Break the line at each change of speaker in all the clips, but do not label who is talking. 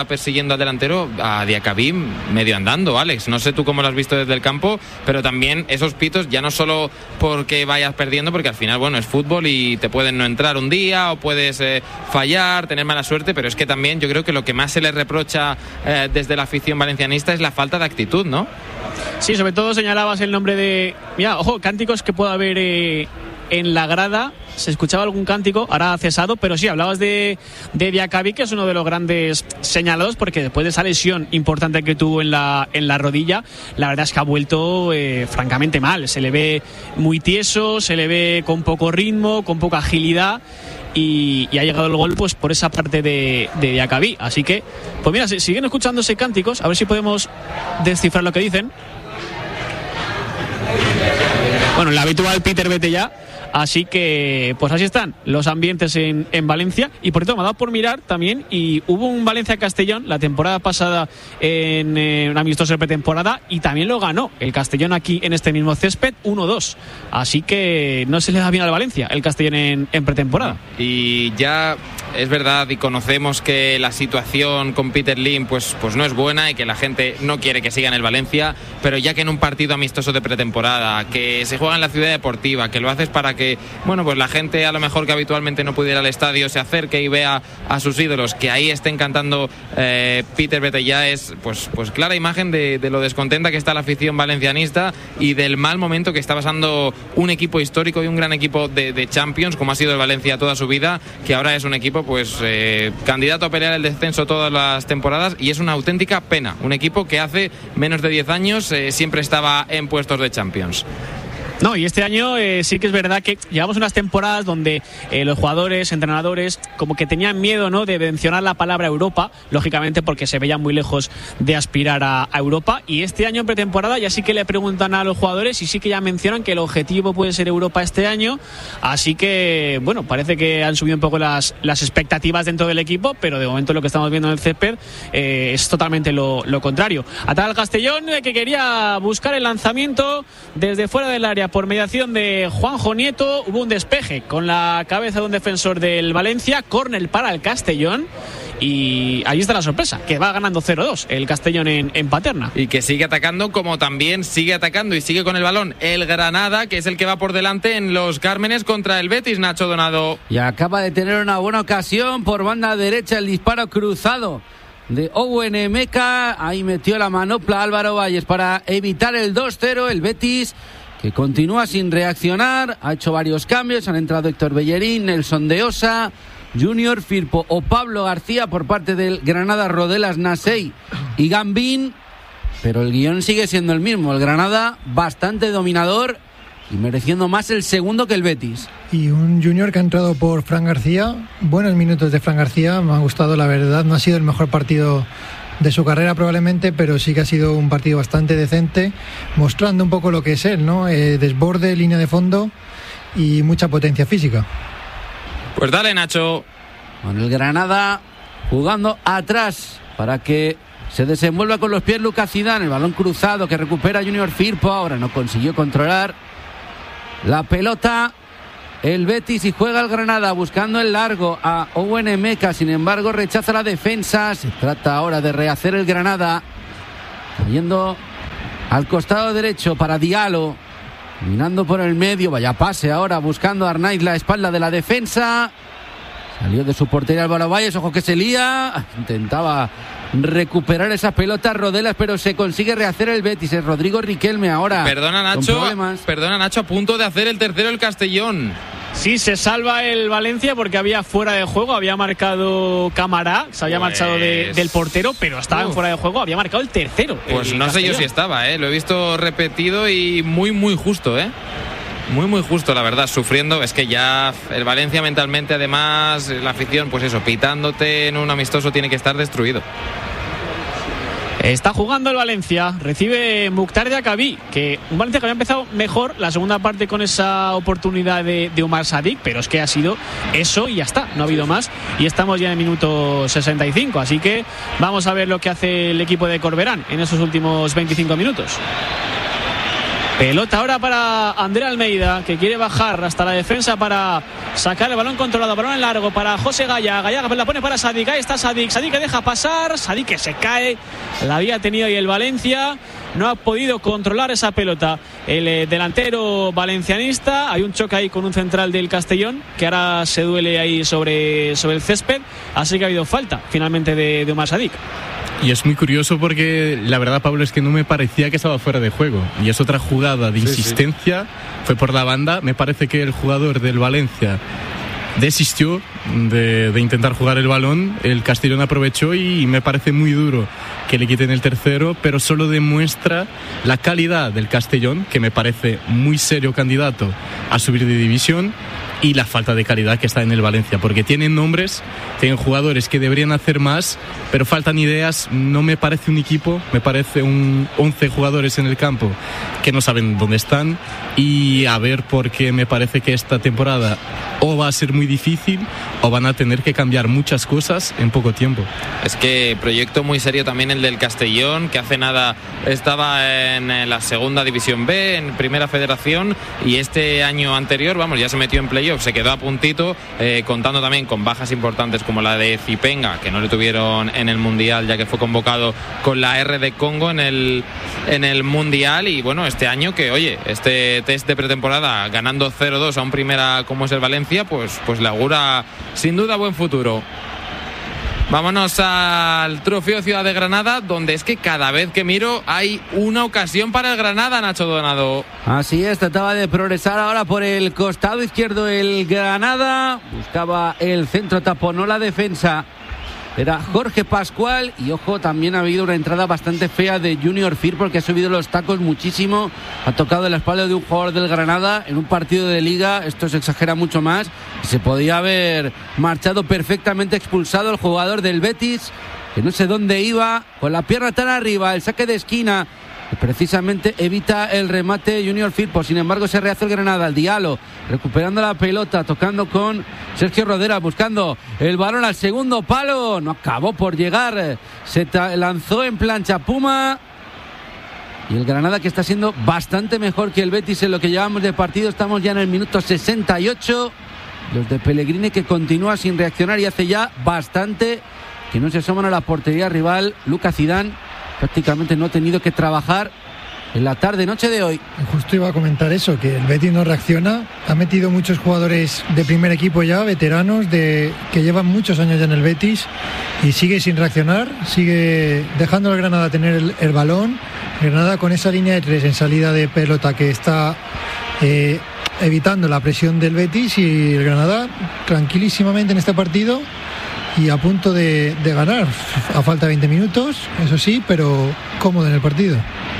persiguiendo al delantero, a Diacabí medio andando, Alex. No sé tú cómo lo has visto desde el campo, pero también esos pitos, ya no solo porque vayas perdiendo, porque al final, bueno, es fútbol y te pueden no entrar un día o puedes fallar, tener mala suerte, pero es que también yo creo que lo que más se le reprocha desde la afición valencianista es la falta de actitud, ¿no?
Sí, sobre todo señalabas el nombre de... Mira, ojo, cánticos que pueda haber en la grada. Se escuchaba algún cántico, ahora ha cesado, pero sí, hablabas de Diacabí, que es uno de los grandes señalados, porque después de esa lesión importante que tuvo en la rodilla, la verdad es que ha vuelto francamente mal. Se le ve muy tieso, se le ve con poco ritmo, con poca agilidad, y ha llegado el gol pues por esa parte de Diacabí. Así que, pues mira, siguen escuchándose cánticos, a ver si podemos descifrar lo que dicen. Bueno, el habitual Peter, vete ya. Así que, pues así están los ambientes en Valencia. Y por cierto, me ha dado por mirar también, y hubo un Valencia-Castellón la temporada pasada en un amistoso de pretemporada, y también lo ganó el Castellón aquí en este mismo césped 1-2. Así que no se le da bien al Valencia el Castellón en pretemporada.
Y ya es verdad y conocemos que la situación con Peter Lim pues no es buena y que la gente no quiere que siga en el Valencia, pero ya que en un partido amistoso de pretemporada, que se juega en la ciudad deportiva, que lo haces para que, bueno, pues la gente a lo mejor que habitualmente no pudiera ir al estadio se acerque y vea a sus ídolos, que ahí estén cantando Peter, vete ya, es pues clara imagen de lo descontenta que está la afición valencianista y del mal momento que está pasando un equipo histórico y un gran equipo de Champions, como ha sido el Valencia toda su vida, que ahora es un equipo pues candidato a pelear el descenso todas las temporadas, y es una auténtica pena. Un equipo que hace menos de 10 años siempre estaba en puestos de Champions.
No, y este año sí que es verdad que llevamos unas temporadas donde los jugadores, entrenadores, como que tenían miedo, ¿no?, de mencionar la palabra Europa, lógicamente porque se veían muy lejos de aspirar a Europa. Y este año en pretemporada ya sí que le preguntan a los jugadores y sí que ya mencionan que el objetivo puede ser Europa este año. Así que, bueno, parece que han subido un poco las expectativas dentro del equipo, pero de momento lo que estamos viendo en el césped es totalmente lo contrario. Atrás al Castellón, que quería buscar el lanzamiento desde fuera del área por mediación de Juanjo Nieto. Hubo un despeje con la cabeza de un defensor del Valencia, córner para el Castellón, y ahí está la sorpresa, que va ganando 0-2 el Castellón en Paterna.
Y que sigue atacando, como también sigue atacando y sigue con el balón el Granada, que es el que va por delante en los Cármenes contra el Betis, Nacho Donado.
Y acaba de tener una buena ocasión por banda derecha, el disparo cruzado de Owen Meca. Ahí metió la manopla Álvaro Valles para evitar el 2-0. El Betis, que continúa sin reaccionar, ha hecho varios cambios, han entrado Héctor Bellerín, Nelson de Osa, Junior Firpo o Pablo García por parte del Granada, Rodelas, Nasey y Gambín, pero el guión sigue siendo el mismo, el Granada bastante dominador y mereciendo más el segundo que el Betis.
Y un Junior que ha entrado por Fran García, buenos minutos de Fran García, me ha gustado la verdad, no ha sido el mejor partido de su carrera probablemente, pero sí que ha sido un partido bastante decente, mostrando un poco lo que es él, ¿no? Desborde, línea de fondo y mucha potencia física.
Pues dale, Nacho.
Con el Granada jugando atrás para que se desenvuelva con los pies Lucas Zidane, el balón cruzado que recupera Junior Firpo, ahora no consiguió controlar la pelota el Betis y juega el Granada buscando el largo a Owen Meca, sin embargo rechaza la defensa. Se trata ahora de rehacer el Granada, cayendo al costado derecho para Diallo, caminando por el medio, vaya pase ahora buscando a Arnaiz la espalda de la defensa, salió de su portería Álvaro Valles, ojo que se lía, intentaba recuperar esa pelota Rodelas, pero se consigue rehacer el Betis. Es Rodrigo Riquelme ahora.
Perdona Nacho, a punto de hacer el tercero el Castellón.
Sí, se salva el Valencia porque había fuera de juego, había marcado Camará, se había marchado del portero, pero estaba en fuera de juego, había marcado el tercero.
Pues no sé yo si estaba, lo he visto repetido y muy justo, muy justo, la verdad, sufriendo. Es que ya el Valencia mentalmente, además, la afición, pues eso, pitándote en un amistoso, tiene que estar destruido.
Está jugando el Valencia, recibe Mukhtar Diacabí, que un Valencia que había empezado mejor la segunda parte con esa oportunidad de Umar Sadik, pero es que ha sido eso y ya está, no ha habido más, y estamos ya en el minuto 65, así que vamos a ver lo que hace el equipo de Corberán en esos últimos 25 minutos. Pelota ahora para André Almeida, que quiere bajar hasta la defensa para sacar el balón controlado. Balón en largo para José Gaya. Gaya la pone para Sadik. Ahí está Sadik. Sadik que deja pasar. Sadik que se cae. La había tenido ahí el Valencia. No ha podido controlar esa pelota el delantero valencianista. Hay un choque ahí con un central del Castellón, que ahora se duele ahí sobre el césped. Así que ha habido falta finalmente de Omar Sadik.
Y es muy curioso porque la verdad, Pablo, es que no me parecía que estaba fuera de juego. Y es otra jugada de insistencia. Fue por la banda. Me parece que el jugador del Valencia desistió de intentar jugar el balón. El Castellón aprovechó y me parece muy duro que le quiten el tercero, pero solo demuestra la calidad del Castellón, que me parece muy serio candidato a subir de división, y la falta de calidad que está en el Valencia, porque tienen nombres, tienen jugadores que deberían hacer más, pero faltan ideas. No me parece un equipo, me parece 11 jugadores en el campo que no saben dónde están, y a ver, porque me parece que esta temporada o va a ser muy difícil o van a tener que cambiar muchas cosas en poco tiempo.
Es que proyecto muy serio también el del Castellón, que hace nada estaba en la segunda división B, en primera federación, y este año anterior, vamos, ya se metió en playoff, se quedó a puntito, contando también con bajas importantes como la de Zipenga, que no le tuvieron en el Mundial, ya que fue convocado con la R de Congo en el Mundial. Y bueno, este año que, oye, este test de pretemporada ganando 0-2 a un primera como es el Valencia, pues le augura sin duda buen futuro. Vámonos al Trofeo Ciudad de Granada, donde es que cada vez que miro hay una ocasión para el Granada, Nacho Donado.
Así es, trataba de progresar ahora por el costado izquierdo el Granada, buscaba el centro, taponó la defensa. Era Jorge Pascual, y ojo, también ha habido una entrada bastante fea de Junior Firpo, porque ha subido los tacos muchísimo, ha tocado la espalda de un jugador del Granada en un partido de liga. Esto se exagera mucho más, se podía haber marchado perfectamente expulsado el jugador del Betis, que no sé dónde iba, con la pierna tan arriba, el saque de esquina, precisamente evita el remate Junior Firpo. Sin embargo, se rehace el Granada. El Diallo recuperando la pelota, tocando con Sergio Rodera, buscando el balón al segundo palo, no acabó por llegar, se lanzó en plancha Puma. Y el Granada, que está siendo bastante mejor que el Betis en lo que llevamos de partido. Estamos ya en el minuto 68. Los de Pellegrini, que continúa sin reaccionar y hace ya bastante que no se asoman a la portería rival. Lucas Zidane prácticamente no ha tenido que trabajar en la tarde-noche de hoy.
Justo iba a comentar eso, que el Betis no reacciona. Ha metido muchos jugadores de primer equipo ya, veteranos, que llevan muchos años ya en el Betis, y sigue sin reaccionar, sigue dejando al Granada tener el balón. Granada con esa línea de 3 en salida de pelota, que está evitando la presión del Betis, y el Granada tranquilísimamente en este partido y a punto de ganar a falta de 20 minutos, eso sí, pero cómodo en el partido.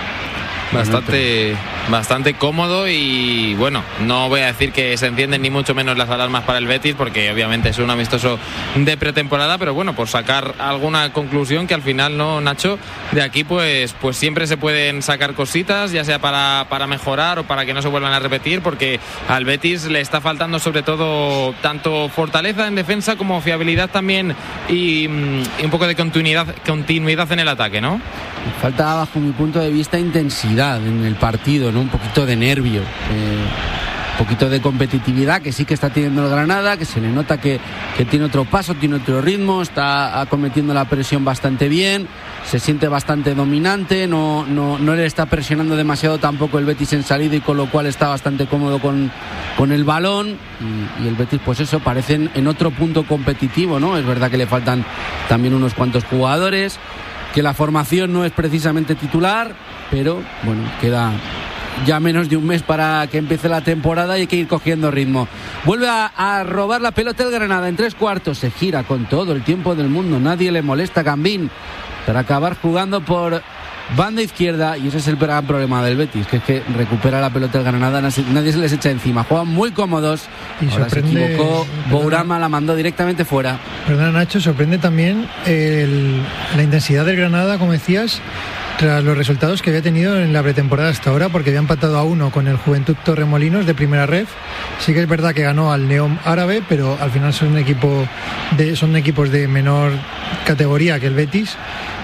Bastante cómodo, y bueno, no voy a decir que se encienden ni mucho menos las alarmas para el Betis, porque obviamente es un amistoso de pretemporada, pero bueno, por sacar alguna conclusión, que al final, no, Nacho, de aquí pues siempre se pueden sacar cositas, ya sea para mejorar o para que no se vuelvan a repetir, porque al Betis le está faltando sobre todo tanto fortaleza en defensa como fiabilidad también, y un poco de continuidad en el ataque, ¿no?
Falta, bajo mi punto de vista, intensidad en el partido, ¿no? Un poquito de nervio, un poquito de competitividad, que sí que está teniendo el Granada, que se le nota que tiene otro paso, tiene otro ritmo, está acometiendo la presión bastante bien, se siente bastante dominante, no le está presionando demasiado tampoco el Betis en salida, y con lo cual está bastante cómodo con el balón, y el Betis, pues eso, parece en otro punto competitivo, ¿no? Es verdad que le faltan también unos cuantos jugadores, que la formación no es precisamente titular, pero bueno, queda ya menos de un mes para que empiece la temporada y hay que ir cogiendo ritmo. Vuelve a robar la pelota el Granada en 3/4, se gira con todo el tiempo del mundo, nadie le molesta a Gambín para acabar jugando por banda izquierda, y ese es el gran problema del Betis, que es que recupera la pelota el Granada, nadie se les echa encima, juegan muy cómodos.
Y
ahora se equivocó, Bourama la mandó directamente fuera.
Perdona, Nacho, sorprende también la intensidad del Granada, como decías, tras los resultados que había tenido en la pretemporada hasta ahora, porque había empatado a 1 con el Juventud Torremolinos de primera ref. Sí que es verdad que ganó al Neom Árabe, pero al final son equipos de menor categoría que el Betis.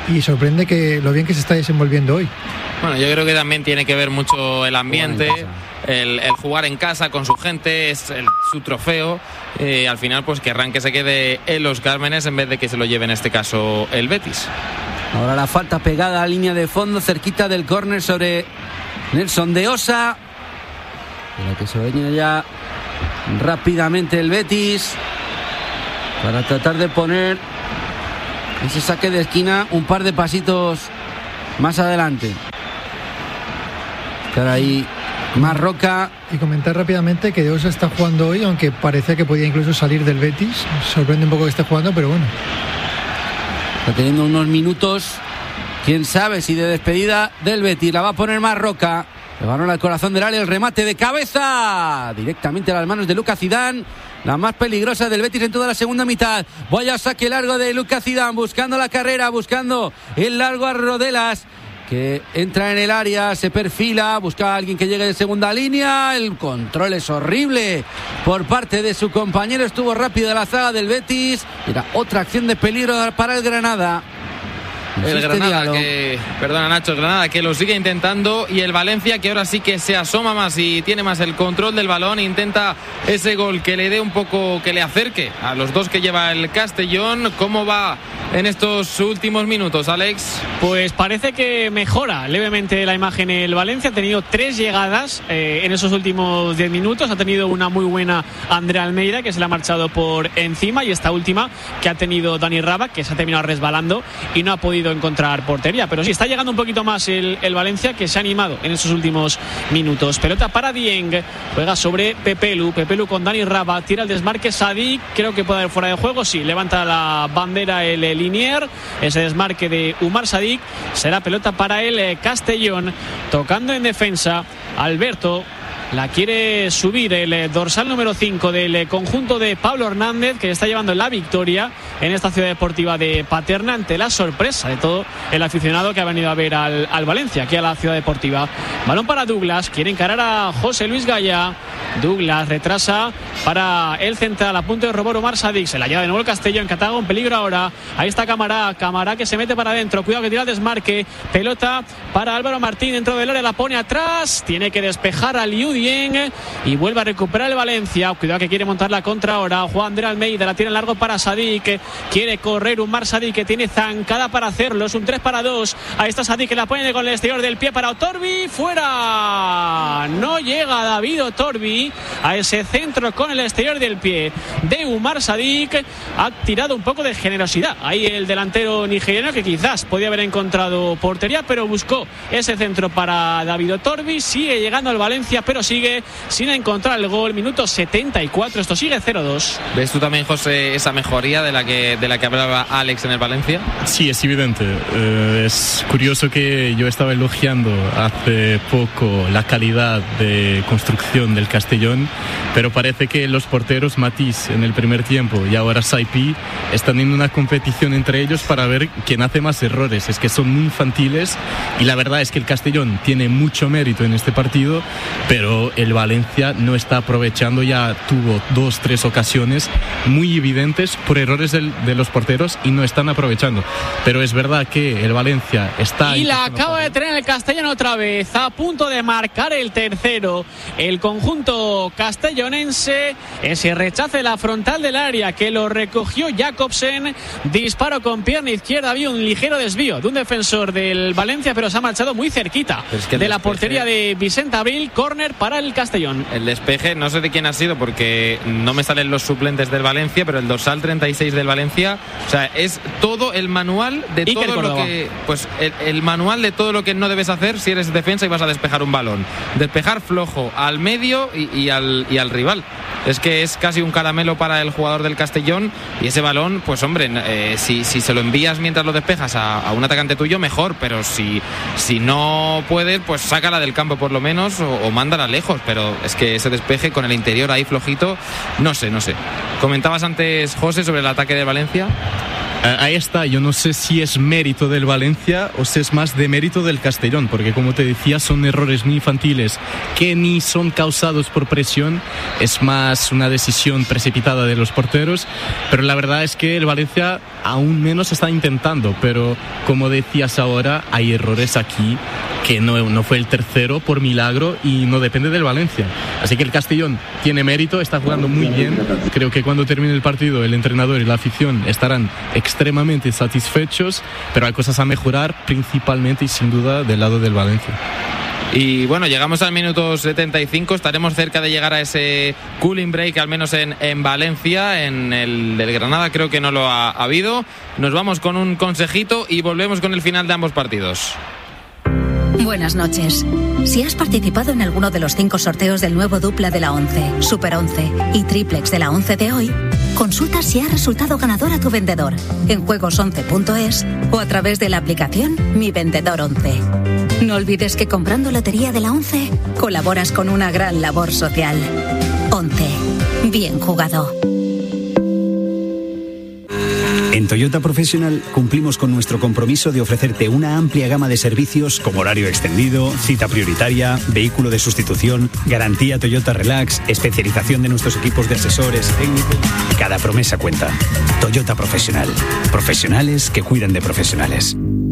y sorprende que lo bien que se está desenvolviendo hoy.
Bueno, yo creo que también tiene que ver mucho el ambiente, el jugar en casa con su gente, es su trofeo. Al final, pues querrán que se quede en los Cármenes en vez de que se lo lleve en este caso el Betis.
Ahora la falta pegada a línea de fondo, cerquita del córner sobre Nelson de Osa. De la que se venía ya rápidamente el Betis para tratar de poner ese saque de esquina un par de pasitos más adelante. Estar ahí Marroca.
Y comentar rápidamente que De Osa está jugando hoy, aunque parecía que podía incluso salir del Betis. Sorprende un poco que esté jugando, pero bueno.
Está teniendo unos minutos, quién sabe si de despedida del Betis. La va a poner Marroca. Le balón al corazón del área, el remate de cabeza directamente a las manos de Lucas Zidane, la más peligrosa del Betis en toda la segunda mitad. Vaya saque largo de Lucas Zidane, buscando la carrera, buscando el largo a Rodelas, que entra en el área, se perfila, busca a alguien que llegue de segunda línea. El control es horrible por parte de su compañero, estuvo rápido la zaga del Betis. Era otra acción de peligro para el Granada.
El Granada perdona Nacho, el Granada que lo sigue intentando, y el Valencia que ahora sí que se asoma más y tiene más el control del balón, intenta ese gol que le dé un poco, que le acerque a los dos que lleva el Castellón. ¿Cómo va en estos últimos minutos, Alex?
Pues parece que mejora levemente la imagen el Valencia. Ha tenido 3 llegadas en esos últimos 10 minutos. Ha tenido una muy buena André Almeida, que se le ha marchado por encima, y esta última que ha tenido Dani Raba, que se ha terminado resbalando y no ha podido encontrar portería. Pero sí, está llegando un poquito más el Valencia, que se ha animado en esos últimos minutos. Pelota para Dieng, juega sobre Pepelu con Dani Raba, tira el desmarque Sadik, creo que puede haber fuera de juego, sí, levanta la bandera el Linier, ese desmarque de Umar Sadik. Será pelota para el Castellón, tocando en defensa Alberto. La quiere subir el dorsal número 5 del conjunto de Pablo Hernández, que está llevando la victoria en esta ciudad deportiva de Paterna, ante la sorpresa de todo el aficionado que ha venido a ver al Valencia aquí a la ciudad deportiva. Balón para Douglas, quiere encarar a José Luis Gaya. Douglas retrasa para el central, a punto de robar Omar Sadik. Se la lleva de nuevo el Castellón, que ataca un peligro ahora. Ahí está Camará que se mete para adentro, cuidado que tira el desmarque. Pelota para Álvaro Martín dentro del área, la pone atrás, tiene que despejar a Liu Dieng y vuelve a recuperar el Valencia. Cuidado que quiere montar la contra ahora Juan de Almeida, la tiene en largo para Sadik, quiere correr Umar Sadik, que tiene zancada para hacerlo, es un 3-2. Ahí está Sadik, que la pone con el exterior del pie para Otorbi, fuera. No llega David Otorbi a ese centro con el exterior del pie de Umar Sadik. Ha tirado un poco de generosidad ahí el delantero nigeriano, que quizás podía haber encontrado portería, pero buscó ese centro para David Otorbi. Sigue llegando al Valencia, pero sigue sin encontrar el gol. Minuto 74, esto sigue 0-2.
¿Ves tú también, José, esa mejoría de la que hablaba Alex en el Valencia?
Sí, es evidente. Es curioso que yo estaba elogiando hace poco la calidad de construcción del Castellón, pero parece que los porteros Matís en el primer tiempo y ahora Saipi están en una competición entre ellos para ver quién hace más errores. Es que son muy infantiles, y la verdad es que el Castellón tiene mucho mérito en este partido, pero el Valencia no está aprovechando. Ya tuvo 2-3 ocasiones muy evidentes por errores de los porteros y no están aprovechando. Pero es verdad que el Valencia está...
Y la acaba de tener el Castellón otra vez, a punto de marcar el tercero. El conjunto castellonense, ese rechace la frontal del área que lo recogió Jacobsen, disparo con pierna izquierda, había un ligero desvío de un defensor del Valencia, pero se ha marchado muy cerquita de la portería de Vicente Abril. Córner para el Castellón.
El despeje, no sé de quién ha sido porque no me salen los suplentes del Valencia, pero el dorsal 36 del Valencia, o sea, es todo el manual de
Iker
todo
Córdoba.
lo que, pues el manual de todo lo que no debes hacer si eres defensa y vas a despejar un balón. Despejar flojo al medio y al rival. Es que es casi un caramelo para el jugador del Castellón, y ese balón, pues hombre, si se lo envías mientras lo despejas a un atacante tuyo, mejor, pero si no puedes, pues sácala del campo por lo menos o mándala lejos. Pero es que ese despeje con el interior ahí flojito, no sé. Comentabas antes, José, sobre el ataque de Valencia.
Ahí está, yo no sé si es mérito del Valencia o si es más de mérito del Castellón, porque como te decía, son errores muy infantiles que ni son causados por presión, es más una decisión precipitada de los porteros, pero la verdad es que el Valencia aún menos está intentando, pero como decías ahora, hay errores aquí que no fue el tercero por milagro y no depende del Valencia. Así que el Castellón tiene mérito, está jugando muy bien. Creo que cuando termine el partido el entrenador y la afición estarán extremadamente satisfechos, pero hay cosas a mejorar, principalmente y sin duda del lado del Valencia.
Y bueno, llegamos al minuto 75, estaremos cerca de llegar a ese cooling break, al menos en Valencia. En el del Granada creo que no lo ha habido. Nos vamos con un consejito y volvemos con el final de ambos partidos.
Buenas noches. Si has participado en alguno de los 5 sorteos del nuevo dupla de la 11, Super 11 y Triplex de la 11 de hoy, consulta si ha resultado ganador a tu vendedor en juegos11.es o a través de la aplicación Mi Vendedor 11. No olvides que comprando lotería de la 11 colaboras con una gran labor social. 11. Bien jugado.
En Toyota Professional cumplimos con nuestro compromiso de ofrecerte una amplia gama de servicios como horario extendido, cita prioritaria, vehículo de sustitución, garantía Toyota Relax, especialización de nuestros equipos de asesores técnicos. Cada promesa cuenta. Toyota Professional. Profesionales que cuidan de profesionales.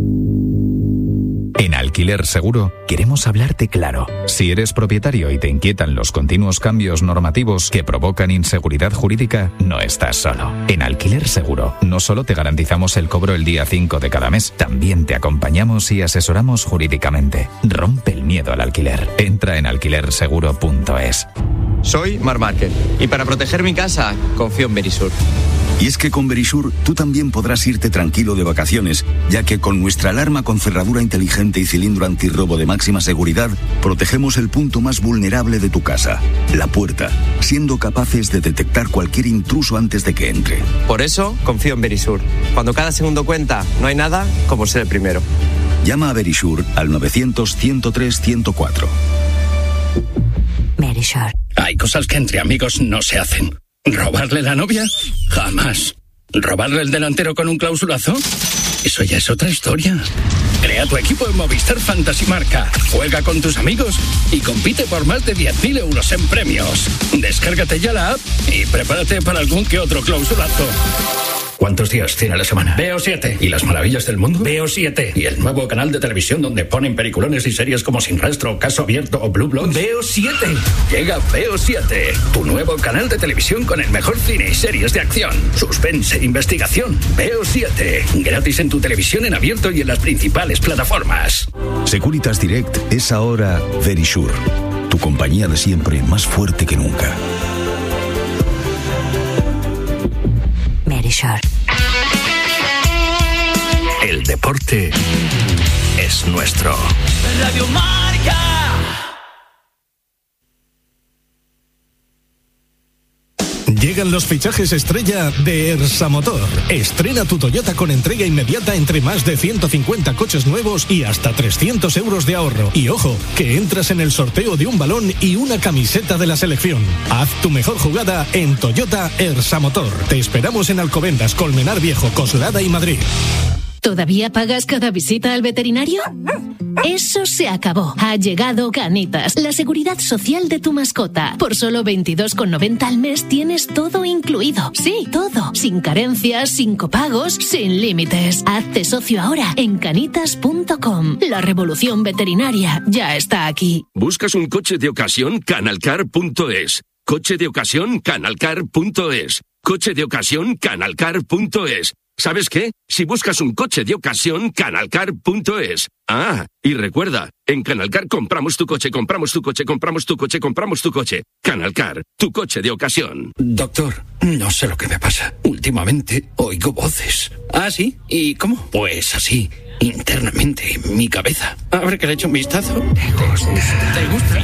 En Alquiler Seguro queremos hablarte claro. Si eres propietario y te inquietan los continuos cambios normativos que provocan inseguridad jurídica, no estás solo. En Alquiler Seguro no solo te garantizamos el cobro el día 5 de cada mes, también te acompañamos y asesoramos jurídicamente. Rompe el miedo al alquiler. Entra en alquilerseguro.es.
Soy Marc Márquez y para proteger mi casa confío en Verisur.
Y es que con Verisur tú también podrás irte tranquilo de vacaciones, ya que con nuestra alarma con cerradura inteligente y cilindro antirrobo de máxima seguridad, protegemos el punto más vulnerable de tu casa, la puerta, siendo capaces de detectar cualquier intruso antes de que entre.
Por eso confío en Verisur. Cuando cada segundo cuenta, no hay nada como ser el primero.
Llama a Verisur al 900-103-104.
Verisur.
Hay cosas que entre amigos no se hacen. ¿Robarle la novia? Jamás. ¿Robarle el delantero con un clausulazo? Eso ya es otra historia. Crea tu equipo en Movistar Fantasy Marca. Juega con tus amigos y compite por más de 10.000 euros en premios. Descárgate ya la app y prepárate para algún que otro clausulazo. ¿Cuántos días tiene la semana? Veo 7. ¿Y las maravillas del mundo? Veo 7. ¿Y el nuevo canal de televisión donde ponen peliculones y series como Sin Rastro, Caso Abierto o Blue Bloods? Veo 7. Llega Veo 7, tu nuevo canal de televisión con el mejor cine y series de acción, suspense, investigación. Veo 7. Gratis en tu televisión en abierto y en las principales plataformas.
Securitas Direct es ahora Verisur, tu compañía de siempre más fuerte que nunca.
Verisur.
El deporte es nuestro.
Radio Marca.
Llegan los fichajes estrella de Ersa Motor. Estrena tu Toyota con entrega inmediata entre más de 150 coches nuevos y hasta 300 euros de ahorro. Y ojo, que entras en el sorteo de un balón y una camiseta de la selección. Haz tu mejor jugada en Toyota Ersa Motor. Te esperamos en Alcobendas, Colmenar Viejo, Coslada y Madrid.
¿Todavía pagas cada visita al veterinario? Eso se acabó. Ha llegado Canitas, la seguridad social de tu mascota. Por solo 22,90 al mes tienes todo incluido. Sí, todo. Sin carencias, sin copagos, sin límites. Hazte socio ahora en canitas.com. La revolución veterinaria ya está aquí.
¿Buscas un coche de ocasión? Canalcar.es. Coche de ocasión? Canalcar.es. Coche de ocasión? Canalcar.es. ¿Sabes qué? Si buscas un coche de ocasión, Canalcar.es. Ah, y recuerda, en Canalcar compramos tu coche, compramos tu coche, compramos tu coche, compramos tu coche. Canalcar, tu coche de ocasión.
Doctor, no sé lo que me pasa. Últimamente oigo voces. ¿Ah, sí? ¿Y cómo? Pues así, internamente, en mi cabeza. A ver que le echo un vistazo. ¿Te gusta?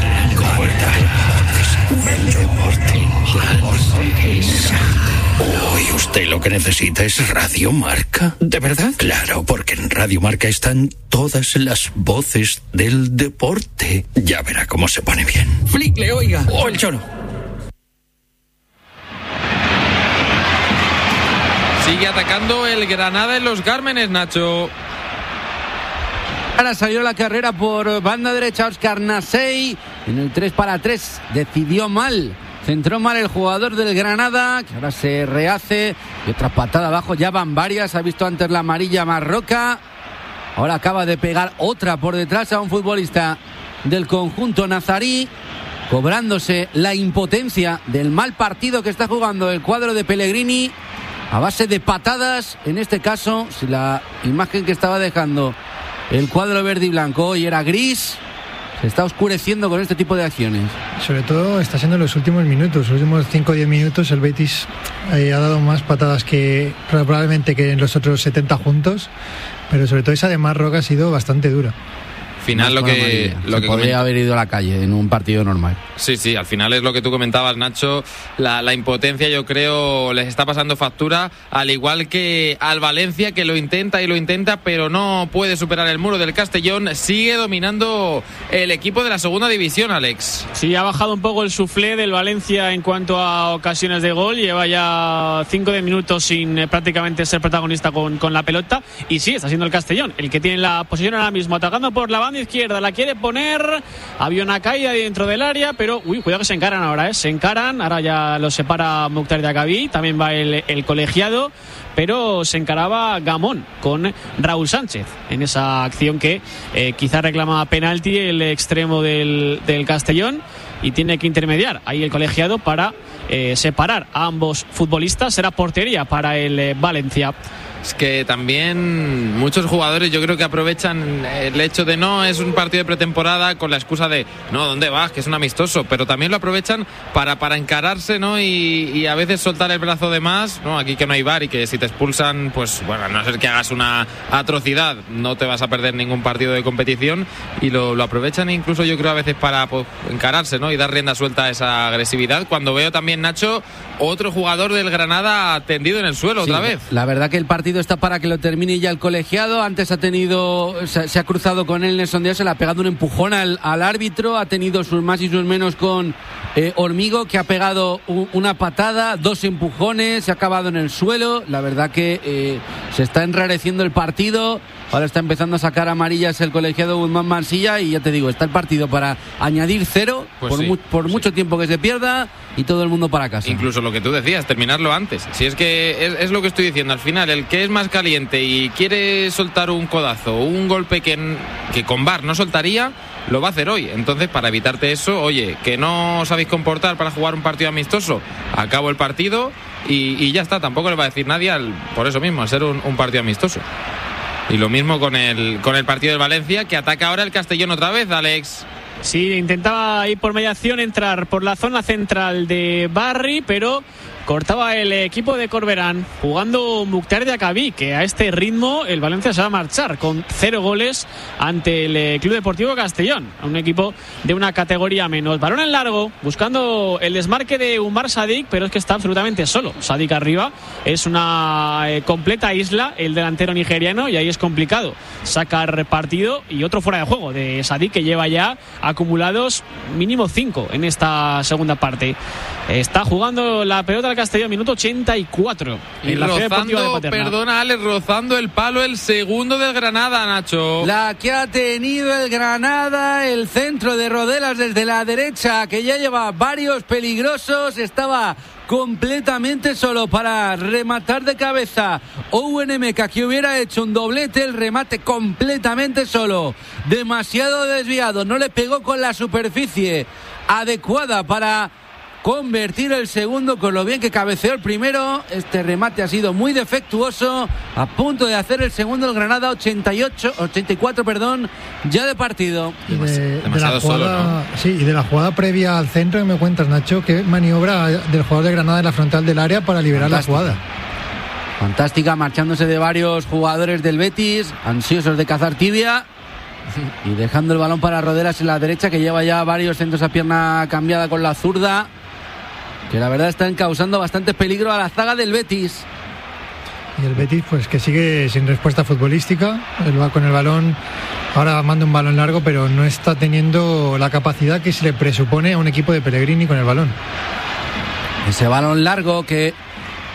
Hoy usted lo que necesita es Radio Marca. ¿De verdad? Claro, porque en Radio Marca están todas las voces del deporte. Ya verá cómo se pone bien. Flicle, oiga. O el choro.
Sigue atacando el Granada en los Cármenes, Nacho.
Ahora salió la carrera por banda derecha Óscar Nasey en el 3-3. Decidió mal, centró mal el jugador del Granada, que ahora se rehace. Y otra patada abajo, ya van varias. Ha visto antes la amarilla Marroca. Ahora acaba de pegar otra por detrás a un futbolista del conjunto nazarí, cobrándose la impotencia del mal partido que está jugando el cuadro de Pellegrini a base de patadas. En este caso, si la imagen que estaba dejando el cuadro verde y blanco hoy era gris, se está oscureciendo con este tipo de acciones.
Sobre todo está siendo en los últimos minutos, los últimos 5 o 10 minutos el Betis ha dado más patadas que probablemente que en los otros 70 juntos, pero sobre todo esa de Marroca ha sido bastante dura.
Final lo que
podría haber ido a la calle en un partido normal.
Sí, al final es lo que tú comentabas, Nacho. La impotencia, yo creo, les está pasando factura, al igual que al Valencia, que lo intenta, pero no puede superar el muro del Castellón. Sigue dominando el equipo de la segunda división, Alex.
Sí, ha bajado un poco el suflé del Valencia en cuanto a ocasiones de gol. Lleva ya 5 minutos sin prácticamente ser protagonista con la pelota. Y sí, está siendo el Castellón el que tiene la posesión ahora mismo, atacando por la banda izquierda, la quiere poner, había una caída dentro del área, pero cuidado que se encaran ahora, se encaran, ahora ya lo separa Mukhtar Diakhaby, también va el colegiado, pero se encaraba Gamón con Raúl Sánchez en esa acción que quizá reclama penalti el extremo del Castellón, y tiene que intermediar ahí el colegiado para separar a ambos futbolistas. Será portería para el Valencia.
Es que también muchos jugadores yo creo que aprovechan el hecho de no es un partido de pretemporada con la excusa de no, ¿dónde vas? Que es un amistoso, pero también lo aprovechan para encararse, ¿no? Y a veces soltar el brazo de más, ¿no? Aquí que no hay VAR y que si te expulsan, pues bueno, a no ser que hagas una atrocidad, no te vas a perder ningún partido de competición, y lo aprovechan incluso yo creo a veces para encararse, ¿no? Y dar rienda suelta a esa agresividad. Cuando veo también, Nacho, otro jugador del Granada tendido en el suelo otra vez.
La verdad que el partido está para que lo termine ya el colegiado. Antes se ha cruzado con él Nelson Díaz, se le ha pegado un empujón al árbitro, ha tenido sus más y sus menos con Hormigo, que ha pegado una patada, 2 empujones, se ha acabado en el suelo. La verdad que se está enrareciendo el partido. Ahora está empezando a sacar amarillas el colegiado Guzmán Mansilla, y ya te digo, está el partido para añadir 0 por mucho tiempo que se pierda, y todo el mundo para casa.
Incluso lo que tú decías, terminarlo antes. Si es que es lo que estoy diciendo, al final el que es más caliente y quiere soltar un codazo, un golpe que con VAR no soltaría, lo va a hacer hoy. Entonces, para evitarte eso, oye, que no os sabéis comportar para jugar un partido amistoso, acabo el partido y ya está. Tampoco le va a decir nadie por eso mismo, al ser un partido amistoso. Y lo mismo con el partido del Valencia, que ataca ahora el Castellón otra vez, Alex.
Sí, intentaba ir por mediación, entrar por la zona central de Barry, pero cortaba el equipo de Corberán, jugando Mukhtar Diakhaby, que a este ritmo el Valencia se va a marchar con 0 goles ante el Club Deportivo Castellón, un equipo de una categoría menos. Balón en largo, buscando el desmarque de Umar Sadik, pero es que está absolutamente solo. Sadik arriba, es una completa isla el delantero nigeriano, y ahí es complicado sacar partido. Y otro fuera de juego de Sadik, que lleva ya acumulados mínimo 5 en esta segunda parte. Está jugando la pelota al Castellón, minuto 84.
Y rozando el palo el segundo del Granada, Nacho.
La que ha tenido el Granada, el centro de Rodelas desde la derecha, que ya lleva varios peligrosos, estaba completamente solo para rematar de cabeza Owen Emeka, que hubiera hecho un doblete, el remate completamente solo, demasiado desviado, no le pegó con la superficie adecuada para convertir el segundo, con lo bien que cabeceó el primero. Este remate ha sido muy defectuoso, a punto de hacer el segundo el Granada. 84 ya de partido.
Demasiado solo, ¿no?
Sí, y de la jugada previa al centro, que me cuentas, Nacho, qué maniobra del jugador de Granada en la frontal del área para liberar la jugada.
Fantástica, marchándose de varios jugadores del Betis, ansiosos de cazar tibia, y dejando el balón para Rodelas en la derecha, que lleva ya varios centros a pierna cambiada con la zurda, que la verdad están causando bastante peligro a la zaga del Betis.
Y el Betis, pues que sigue sin respuesta futbolística. Él va con el balón, ahora manda un balón largo, pero no está teniendo la capacidad que se le presupone a un equipo de Pellegrini con el balón.
Ese balón largo que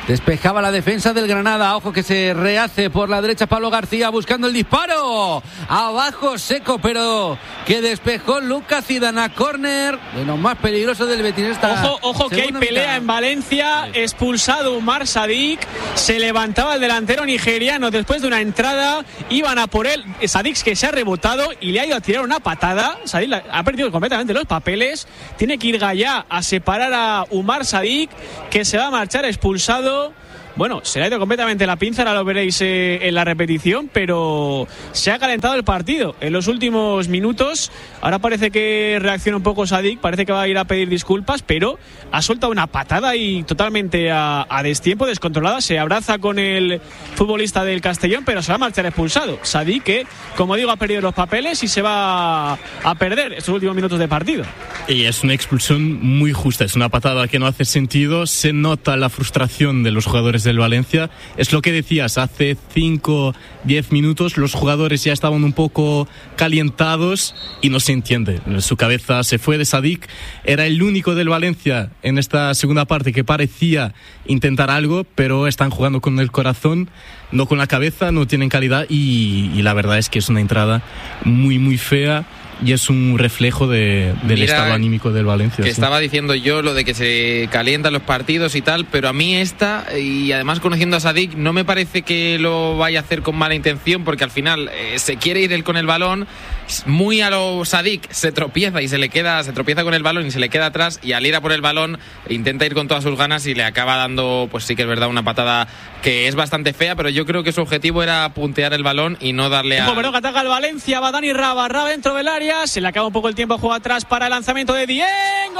Despejaba la defensa del Granada. Ojo que se rehace por la derecha Pablo García buscando el disparo. Abajo seco, pero que despejó Lucas Zidane a córner. De lo más peligroso del Betis.
Ojo que hay pelea en Valencia. Expulsado Umar Sadik. Se levantaba el delantero nigeriano después de una entrada. Iban a por él. Sadik que se ha rebotado y le ha ido a tirar una patada. Sadik ha perdido completamente los papeles. Tiene que ir Gallá a separar a Umar Sadik, que se va a marchar expulsado. Bueno, se le ha ido completamente la pinza, ahora lo veréis en la repetición, pero se ha calentado el partido en los últimos minutos. Ahora parece que reacciona un poco Sadik, parece que va a ir a pedir disculpas, pero ha soltado una patada y totalmente a destiempo, descontrolada. Se abraza con el futbolista del Castellón, pero se va a marchar expulsado. Sadik que, como digo, ha perdido los papeles y se va a perder estos últimos minutos de partido.
Y es una expulsión muy justa, es una patada que no hace sentido. Se nota la frustración de los jugadores del Valencia. Es lo que decías, hace 5-10 minutos los jugadores ya estaban un poco calientados y no se entiende. Su cabeza se fue de Sadik. Era el único del Valencia en esta segunda parte que parecía intentar algo, pero están jugando con el corazón, no con la cabeza, no tienen calidad y la verdad es que es una entrada muy muy fea. Y es un reflejo del estado anímico del Valencia.
Que estaba diciendo yo lo de que se calientan los partidos y tal, pero a mí y además conociendo a Sadik, no me parece que lo vaya a hacer con mala intención, porque al final se quiere ir él con el balón, muy a lo Sadik, se tropieza con el balón y se le queda atrás, y al ir a por el balón intenta ir con todas sus ganas y le acaba dando, pues sí que es verdad, una patada que es bastante fea, pero yo creo que su objetivo era puntear el balón y no darle a...
Bueno, que ataca el Valencia, va Dani Raba dentro del área. Se le acaba un poco el tiempo, juega atrás para el lanzamiento de Dieng.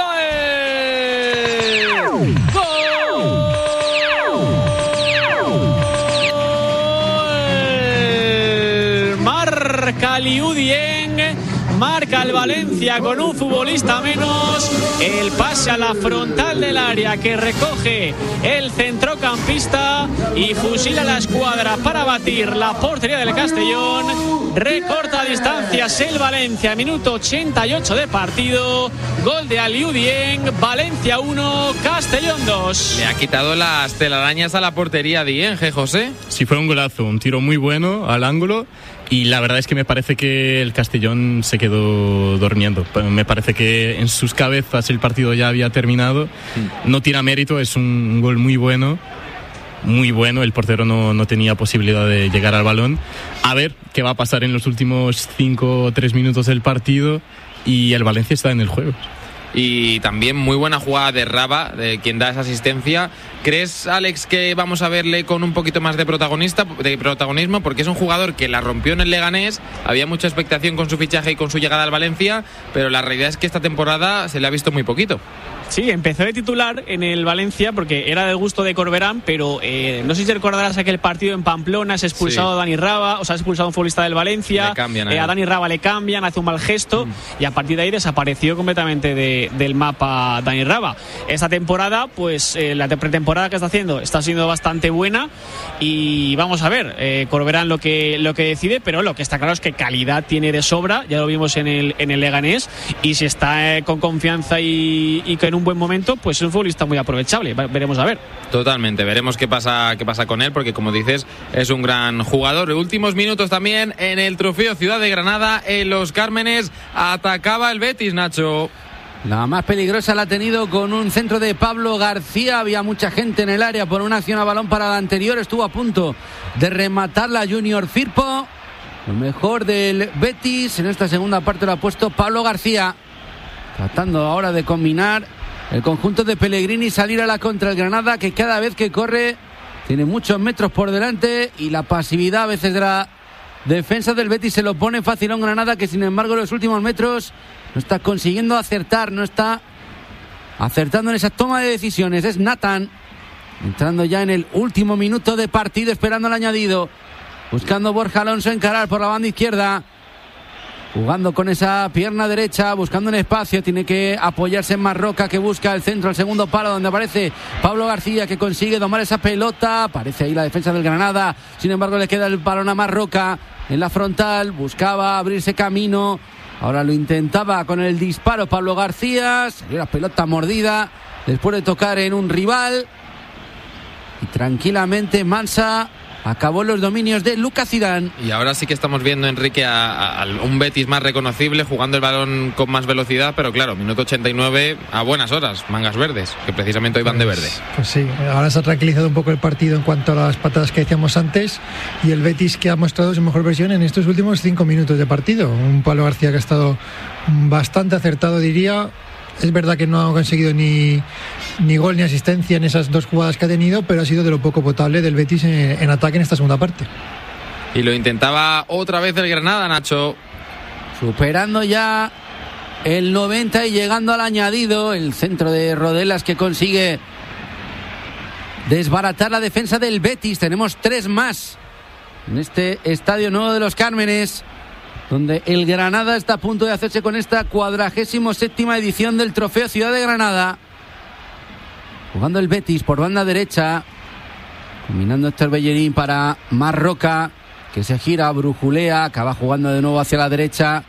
¡Gol! Marca Liu Dieng. Marca el Valencia con un futbolista menos. El pase a la frontal del área que recoge el centrocampista y fusila la escuadra para batir la portería del Castellón. Recorta distancias el Valencia, minuto 88 de partido. Gol de Aliou Dieng. Valencia 1, Castellón 2.
Le ha quitado las telarañas a la portería Dieng, José.
Sí, fue un golazo, un tiro muy bueno al ángulo. Y la verdad es que me parece que el Castellón se quedó durmiendo. Me parece que en sus cabezas el partido ya había terminado. No tira mérito, es un gol muy bueno. Muy bueno, el portero no tenía posibilidad de llegar al balón. A ver qué va a pasar en los últimos 5 o 3 minutos del partido. Y el Valencia está en el juego.
Y también muy buena jugada de Raba, de quien da esa asistencia. ¿Crees, Alex, que vamos a verle con un poquito más de protagonismo? Porque es un jugador que la rompió en el Leganés, había mucha expectación con su fichaje y con su llegada al Valencia, pero la realidad es que esta temporada se le ha visto muy poquito.
Sí, empezó de titular en el Valencia porque era del gusto de Corberán, pero no sé si recordarás aquel partido en Pamplona, se ha expulsado a Dani Raba, ha expulsado a un futbolista del Valencia, a Dani Raba le cambian, hace un mal gesto y a partir de ahí desapareció completamente del mapa Dani Raba. Esta temporada, pues la pretemporada que está haciendo está siendo bastante buena y vamos a ver, Corberán lo que decide, pero lo que está claro es que calidad tiene de sobra, ya lo vimos en el Leganés, y si está con confianza y que en un buen momento, pues es un futbolista muy aprovechable. Veremos a ver.
Totalmente, veremos qué pasa con él, porque como dices, es un gran jugador. Últimos minutos también en el Trofeo Ciudad de Granada, en Los Cármenes, atacaba el Betis, Nacho.
La más peligrosa la ha tenido con un centro de Pablo García. Había mucha gente en el área por una acción a balón para la anterior. Estuvo a punto de rematarla Junior Firpo. Lo mejor del Betis en esta segunda parte lo ha puesto Pablo García, tratando ahora de combinar el conjunto de Pellegrini y salir a la contra el Granada, que cada vez que corre tiene muchos metros por delante, y la pasividad a veces de la defensa del Betis se lo pone fácil a un Granada que sin embargo en los últimos metros no está consiguiendo acertar, no está acertando en esa toma de decisiones. Es Nathan entrando ya en el último minuto de partido, esperando el añadido, buscando Borja Alonso encarar por la banda izquierda, jugando con esa pierna derecha, buscando un espacio, tiene que apoyarse en Marroca, que busca el centro, el segundo palo, donde aparece Pablo García, que consigue domar esa pelota. Aparece ahí la defensa del Granada, sin embargo le queda el balón a Marroca en la frontal, buscaba abrirse camino, ahora lo intentaba con el disparo Pablo García, salió la pelota mordida después de tocar en un rival. y tranquilamente Mansa acabó los dominios de Lucas Zidane.
Y ahora sí que estamos viendo, Enrique, a un Betis más reconocible, jugando el balón con más velocidad, pero claro, minuto 89 a buenas horas, mangas verdes, que precisamente hoy van de verde.
Pues sí, ahora se ha tranquilizado un poco el partido en cuanto a las patadas que decíamos antes, y el Betis que ha mostrado su mejor versión en estos últimos 5 minutos de partido. Un Pablo García que ha estado bastante acertado, diría. Es verdad que no ha conseguido ni gol ni asistencia en esas 2 jugadas que ha tenido, pero ha sido de lo poco potable del Betis en ataque en esta segunda parte.
Y lo intentaba otra vez el Granada, Nacho.
Superando ya el 90 y llegando al añadido, el centro de Rodelas que consigue desbaratar la defensa del Betis. Tenemos 3 más en este Estadio Nuevo de los Cármenes, donde el Granada está a punto de hacerse con esta 47ª edición del Trofeo Ciudad de Granada. Jugando el Betis por banda derecha, combinando Héctor Bellerín para Marroca, que se gira, brujulea, acaba jugando de nuevo hacia la derecha,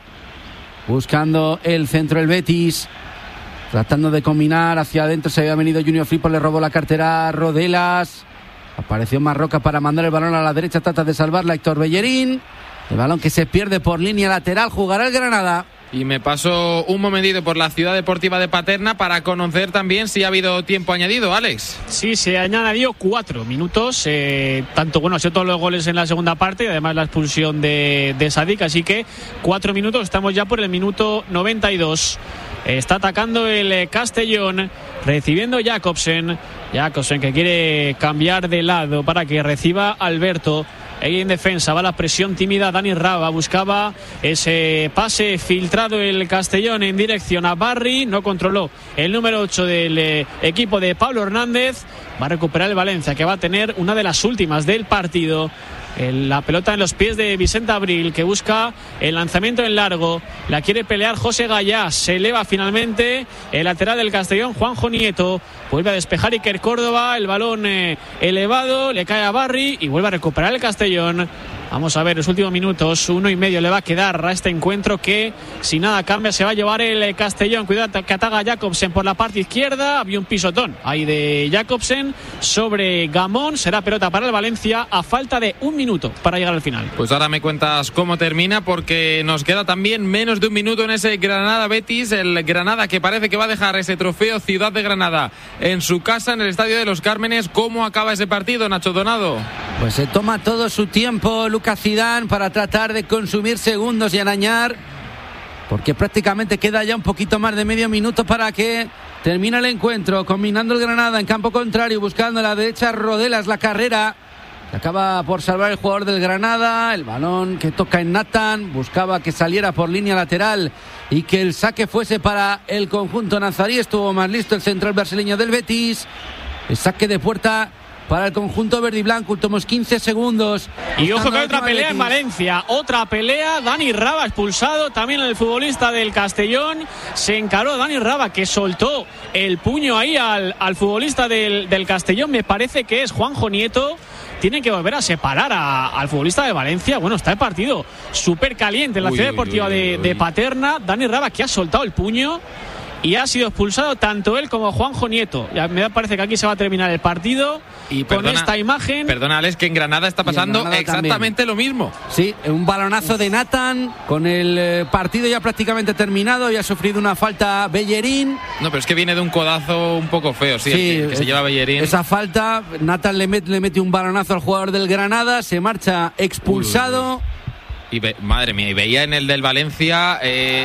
buscando el centro el Betis, tratando de combinar hacia adentro. Se había venido Junior Firpo, le robó la cartera a Rodelas, apareció Marroca para mandar el balón a la derecha, trata de salvarla Héctor Bellerín. El balón que se pierde por línea lateral, jugará el Granada.
Y me paso un momentito por la Ciudad Deportiva de Paterna para conocer también si ha habido tiempo añadido, Alex.
Sí, se han añadido 4 minutos, tanto, bueno, ha sido todos los goles en la segunda parte y además la expulsión de Sadik, así que 4 minutos, estamos ya por el minuto 92. Está atacando el Castellón, recibiendo Jacobsen que quiere cambiar de lado para que reciba Alberto. Ahí en defensa va la presión tímida. Dani Raba buscaba ese pase filtrado el Castellón en dirección a Barry, no controló el número 8 del equipo de Pablo Hernández. Va a recuperar el Valencia, que va a tener una de las últimas del partido. La pelota en los pies de Vicente Abril, que busca el lanzamiento en largo, la quiere pelear José Gallá, se eleva finalmente el lateral del Castellón, Juanjo Nieto, vuelve a despejar Iker Córdoba, el balón elevado, le cae a Barry y vuelve a recuperar el Castellón. Vamos a ver los últimos minutos, 1,5 le va a quedar a este encuentro, que si nada cambia se va a llevar el Castellón. Cuidado que ataca Jacobsen por la parte izquierda, había un pisotón ahí de Jacobsen sobre Gamón, será pelota para el Valencia a falta de 1 minuto para llegar al final.
Pues ahora me cuentas cómo termina, porque nos queda también menos de 1 minuto en ese Granada Betis, el Granada que parece que va a dejar ese trofeo Ciudad de Granada en su casa, en el Estadio de los Cármenes. ¿Cómo acaba ese partido, Nacho Donado?
Pues se toma todo su tiempo Lucas Zidane para tratar de consumir segundos y arañar, porque prácticamente queda ya un poquito más de medio minuto para que termine el encuentro, combinando el Granada en campo contrario, buscando a la derecha Rodelas, la carrera acaba por salvar el jugador del Granada, el balón que toca en Nathan, buscaba que saliera por línea lateral y que el saque fuese para el conjunto nazarí. Estuvo más listo el central brasileño del Betis, el saque de puerta para el conjunto verde y blanco, últimos 15 segundos.
Y ojo que hay otra pelea en Valencia, otra pelea, Dani Raba expulsado, también el futbolista del Castellón, se encaró Dani Raba, que soltó el puño ahí al futbolista del Castellón, me parece que es Juanjo Nieto. Tienen que volver a separar al futbolista de Valencia. Bueno, está el partido súper caliente en la Ciudad Deportiva de Paterna. Dani Raba, que ha soltado el puño y ha sido expulsado tanto él como Juanjo Nieto. Ya me parece que aquí se va a terminar el partido. Y con esta imagen.
Perdona, Alex, que en Granada está pasando exactamente lo mismo.
Sí, un balonazo de Nathan con el partido ya prácticamente terminado. Y ha sufrido una falta Bellerín.
No, pero es que viene de un codazo un poco feo, sí, el que se lleva Bellerín.
Esa falta, Nathan le mete un balonazo al jugador del Granada, se marcha expulsado.
Y madre mía, y veía en el del Valencia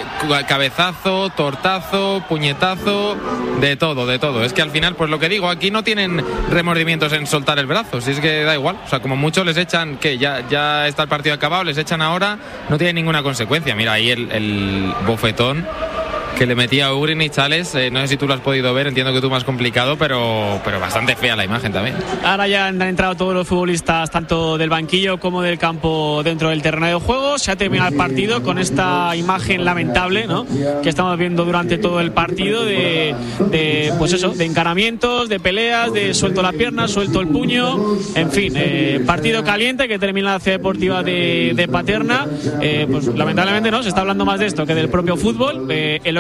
cabezazo, tortazo, puñetazo, de todo. Es que al final, pues lo que digo, aquí no tienen remordimientos en soltar el brazo, si es que da igual. O sea, como muchos les echan, que ya está el partido acabado, les echan ahora, no tiene ninguna consecuencia. Mira ahí el bofetón que le metía a Ugrin y Chales, no sé si tú lo has podido ver, entiendo que tú más complicado, pero bastante fea la imagen también.
Ahora ya han entrado todos los futbolistas, tanto del banquillo como del campo, dentro del terreno de juego. Se ha terminado el partido con esta imagen lamentable, ¿no?, que estamos viendo durante todo el partido de encaramientos, de peleas, de suelto la pierna, suelto el puño, en fin, partido caliente que termina la Ciudad Deportiva de Paterna. Pues lamentablemente no se está hablando más de esto que del propio fútbol. En lo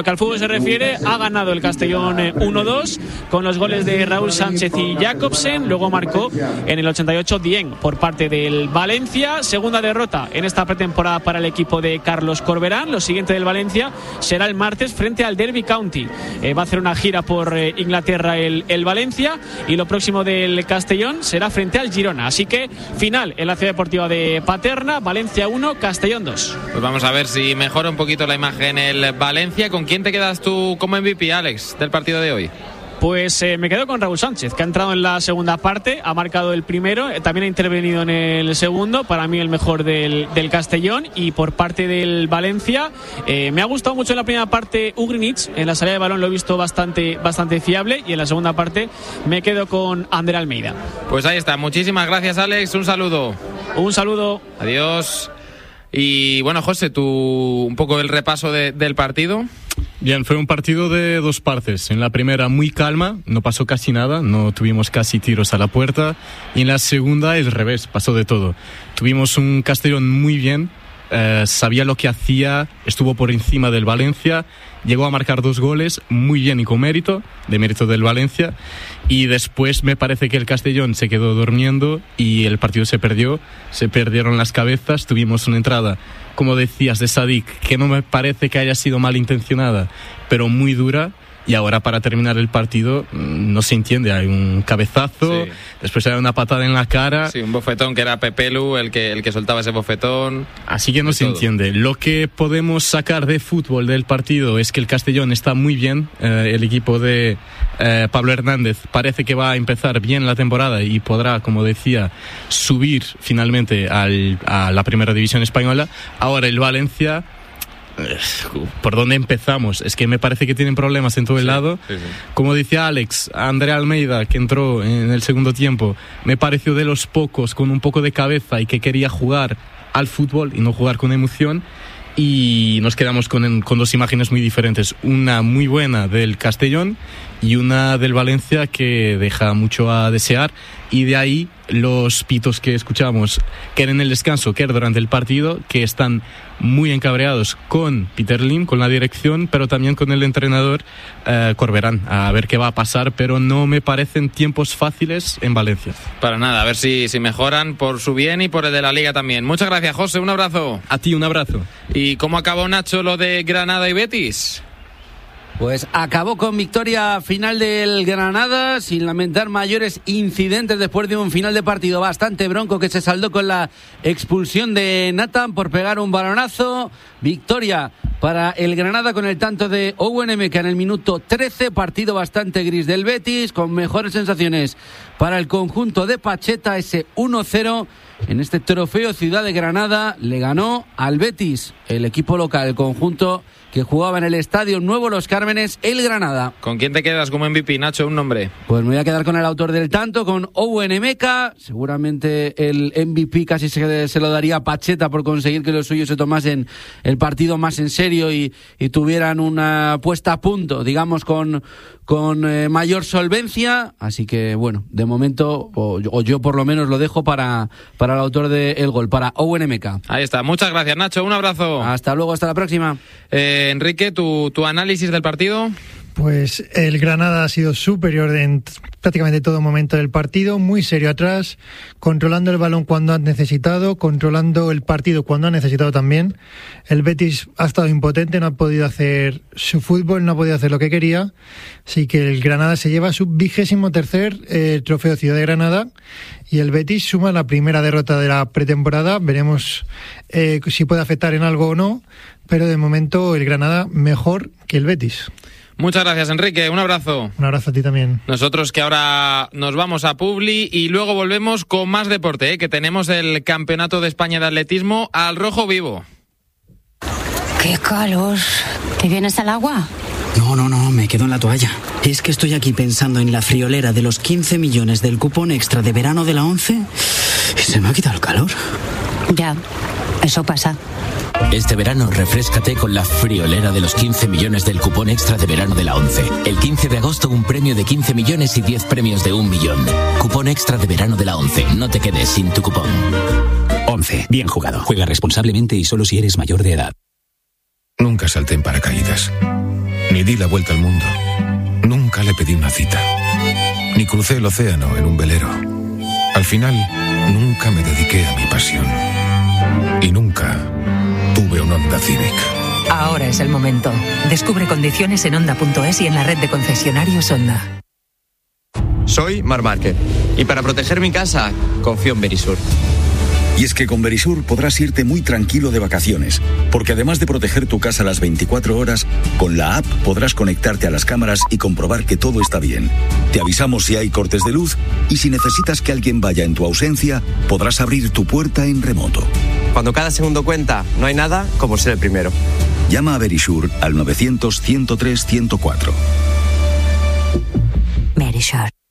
lo que al fútbol se refiere, ha ganado el Castellón 1-2 con los goles de Raúl Sánchez y Jacobsen. Luego marcó en el 88 Dieng por parte del Valencia. Segunda derrota en esta pretemporada para el equipo de Carlos Corberán. Lo siguiente del Valencia será el martes frente al Derby County. Va a hacer una gira por Inglaterra el Valencia, y lo próximo del Castellón será frente al Girona. Así que final en la Ciudad Deportiva de Paterna, Valencia 1, Castellón 2.
Pues vamos a ver si mejora un poquito la imagen el Valencia. ¿Con quién te quedas tú como MVP, Alex, del partido de hoy?
Pues me quedo con Raúl Sánchez, que ha entrado en la segunda parte, ha marcado el primero, también ha intervenido en el segundo, para mí el mejor del Castellón. Y por parte del Valencia, me ha gustado mucho en la primera parte Ugrinic, en la salida de balón lo he visto bastante fiable, y en la segunda parte me quedo con Ander Almeida.
Pues ahí está, muchísimas gracias, Alex, un saludo.
Un saludo.
Adiós. Y bueno, José, tú un poco el repaso del partido.
Bien, fue un partido de dos partes. En la primera muy calma, no pasó casi nada, no tuvimos casi tiros a la puerta. Y en la segunda el revés, pasó de todo. Tuvimos un Castellón muy bien, sabía lo que hacía, estuvo por encima del Valencia, llegó a marcar 2 goles, muy bien y con mérito, de mérito del Valencia. Y después me parece que el Castellón se quedó durmiendo y el partido se perdió, se perdieron las cabezas. Tuvimos una entrada, como decías, de Sadik, que no me parece que haya sido malintencionada, pero muy dura. Y ahora, para terminar el partido, no se entiende, hay un cabezazo, sí. Después hay una patada en la cara.
Sí, un bofetón que era Pepelu el que soltaba ese bofetón.
Así que no se entiende. Lo que podemos sacar de fútbol del partido es que el Castellón está muy bien. El equipo de Pablo Hernández parece que va a empezar bien la temporada y podrá, como decía, subir finalmente a la primera división española. Ahora el Valencia... ¿Por dónde empezamos? Es que me parece que tienen problemas en todo el lado. Sí. Como decía Alex, Andrea Almeida, que entró en el segundo tiempo, me pareció de los pocos con un poco de cabeza y que quería jugar al fútbol y no jugar con emoción. Y nos quedamos con 2 imágenes muy diferentes. Una muy buena del Castellón y una del Valencia que deja mucho a desear. Y de ahí los pitos que escuchamos, que era en el descanso, que era durante el partido, que están muy encabreados con Peter Lim, con la dirección, pero también con el entrenador Corberán. A ver qué va a pasar, pero no me parecen tiempos fáciles en Valencia.
Para nada, a ver si mejoran por su bien y por el de la Liga también. Muchas gracias, José, un abrazo.
A ti, un abrazo.
¿Y cómo acabó, Nacho, lo de Granada y Betis?
Pues acabó con victoria final del Granada, sin lamentar mayores incidentes después de un final de partido bastante bronco que se saldó con la expulsión de Nathan por pegar un balonazo. Victoria para el Granada con el tanto de Owen Emeka en el minuto 13, partido bastante gris del Betis, con mejores sensaciones para el conjunto de Pacheta. Ese 1-0 en este trofeo Ciudad de Granada le ganó al Betis, el equipo local, el conjunto que jugaba en el Estadio Nuevo Los Cármenes, el Granada.
¿Con quién te quedas como MVP, Nacho? Un nombre.
Pues me voy a quedar con el autor del tanto, con Owen Emeka. Seguramente el MVP casi se lo daría a Pacheta por conseguir que los suyos se tomasen el partido más en serio y tuvieran una puesta a punto, digamos, con mayor solvencia. Así que, bueno, de momento, o yo por lo menos lo dejo para el autor del gol, para Owen Emeka.
Ahí está. Muchas gracias, Nacho. Un abrazo.
Hasta luego, hasta la próxima.
Enrique, ¿tu análisis del partido?
Pues el Granada ha sido superior en prácticamente todo momento del partido, muy serio atrás, controlando el balón cuando ha necesitado, controlando el partido cuando ha necesitado también. El Betis ha estado impotente, no ha podido hacer su fútbol, no ha podido hacer lo que quería, así que el Granada se lleva su 23º trofeo Ciudad de Granada y el Betis suma la primera derrota de la pretemporada. Veremos si puede afectar en algo o no, pero de momento el Granada mejor que el Betis.
Muchas gracias, Enrique. Un abrazo.
Un abrazo a ti también.
Nosotros que ahora nos vamos a Publi y luego volvemos con más deporte, que tenemos el Campeonato de España de Atletismo al rojo vivo.
¡Qué calor! ¿Te vienes al agua?
No, me quedo en la toalla. Es que estoy aquí pensando en la friolera de los 15 millones del cupón extra de verano de la 11 y se me ha quitado el calor.
Ya, eso pasa.
Este verano refréscate con la friolera de los 15 millones del cupón extra de verano de la 11. El 15 de agosto un premio de 15 millones y 10 premios de 1 millón. Cupón extra de verano de la 11. No te quedes sin tu cupón.
11. Bien jugado. Juega responsablemente y solo si eres mayor de edad.
Nunca salté en paracaídas. Ni di la vuelta al mundo. Nunca le pedí una cita. Ni crucé el océano en un velero. Al final, nunca me dediqué a mi pasión. Y nunca tuve un Honda Civic.
Ahora es el momento. Descubre condiciones en Honda.es y en la red de concesionarios Honda.
Soy Marc Márquez y para proteger mi casa confío en Verisur.
Y es que con Verisur podrás irte muy tranquilo de vacaciones, porque además de proteger tu casa las 24 horas, con la app podrás conectarte a las cámaras y comprobar que todo está bien. Te avisamos si hay cortes de luz y si necesitas que alguien vaya en tu ausencia, podrás abrir tu puerta en remoto.
Cuando cada segundo cuenta, no hay nada como ser el primero.
Llama a Verisur al 900 103 104.
Verisur.